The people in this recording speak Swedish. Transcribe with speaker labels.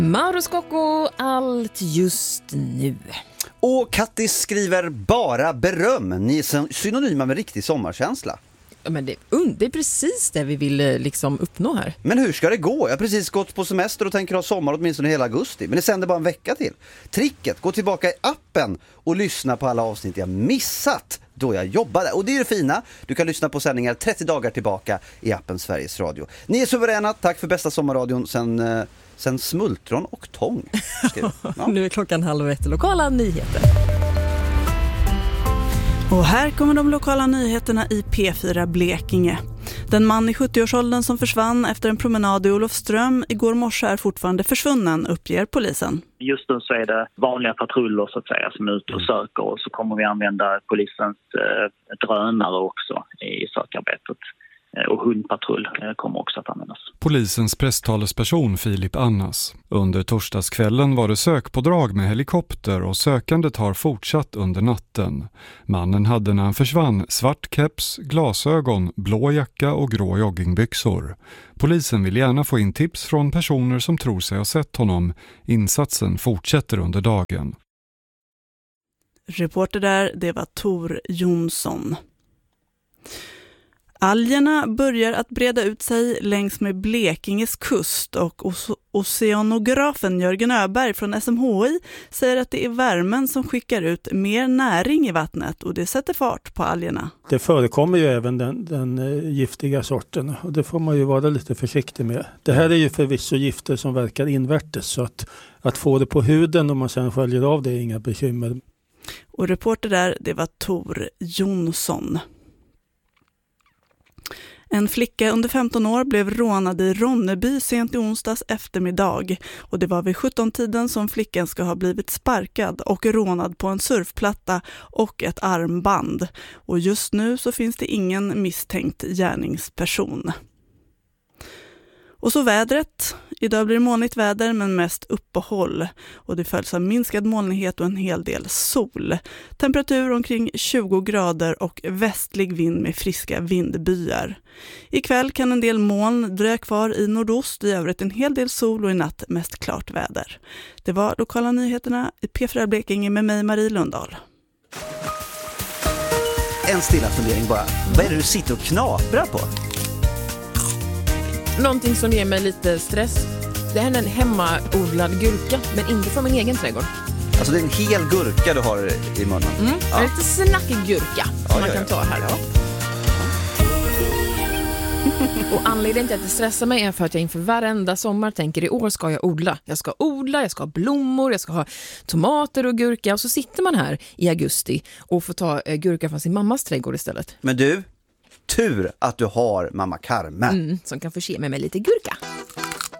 Speaker 1: Mauro Scocco, allt just nu.
Speaker 2: Och Kattis skriver bara beröm. Ni är synonyma med riktig sommarkänsla.
Speaker 1: Men det är precis det vi vill liksom uppnå här.
Speaker 2: Men hur ska det gå? Jag har precis gått på semester och tänker ha sommar åtminstone hela augusti. Men det sänder bara en vecka till. Tricket, gå tillbaka i appen och lyssna på alla avsnitt jag missat då jag jobbade. Och det är det fina. Du kan lyssna på sändningar 30 dagar tillbaka i appen Sveriges Radio. Ni är suveräna. Tack för bästa sommarradion sen smultron och tång.
Speaker 1: Ja. Nu är klockan 12:30. Lokala nyheter.
Speaker 3: Och här kommer de lokala nyheterna i P4 Blekinge. Den man i 70-årsåldern som försvann efter en promenad i Olofström igår morse är fortfarande försvunnen, uppger polisen.
Speaker 4: Just nu så är det vanliga patruller så att säga som är ute och söker, och så kommer vi använda polisens drönare också i sökarbetet. Och hundpatrull kommer också att användas.
Speaker 5: Polisens presstalesperson Filip Annas. Under torsdagskvällen var det sökpådrag med helikopter och sökandet har fortsatt under natten. Mannen hade när han försvann svart keps, glasögon, blå jacka och grå joggingbyxor. Polisen vill gärna få in tips från personer som tror sig ha sett honom. Insatsen fortsätter under dagen.
Speaker 3: Reporter där, det var Tor Jonsson. Algerna börjar att breda ut sig längs med Blekinges kust, och oceanografen Jörgen Öberg från SMHI säger att det är värmen som skickar ut mer näring i vattnet, och det sätter fart på algerna.
Speaker 6: Det förekommer ju även den giftiga sorten, och det får man ju vara lite försiktig med. Det här är ju förvisso gifter som verkar invärtes, så att få det på huden och man sedan sköljer av det är inga bekymmer.
Speaker 3: Och reporter där, det var Tor Jonsson. En flicka under 15 år blev rånad i Ronneby sent i onsdags eftermiddag, och det var vid 17-tiden som flickan ska ha blivit sparkad och rånad på en surfplatta och ett armband. Och just nu så finns det ingen misstänkt gärningsperson. Och så vädret. Idag blir det molnigt väder men mest uppehåll, och det följs av minskad molnighet och en hel del sol. Temperatur omkring 20 grader och västlig vind med friska vindbyar. Ikväll kan en del moln dröja kvar i nordost, i övrigt en hel del sol och i natt mest klart väder. Det var lokala nyheterna i P4 Blekinge med mig Marie Lundahl.
Speaker 2: En stilla fundering bara. Vad är det du sitter och knaprar på?
Speaker 1: Någonting som ger mig lite stress. Det här är en hemmaodlad gurka, men inte från min egen trädgård.
Speaker 2: Alltså det är en hel gurka du har i munnen.
Speaker 1: Ja. En lite snackig gurka som man kan ta här. Ja. Och anledningen till att det stressar mig är för att jag inför varenda sommar tänker i år ska jag odla. Jag ska ha blommor, jag ska ha tomater och gurka. Och så sitter man här i augusti och får ta gurka från sin mammas trädgård istället.
Speaker 2: Men du, tur att du har mamma Carmen.
Speaker 1: Som kan förse mig med lite gurka.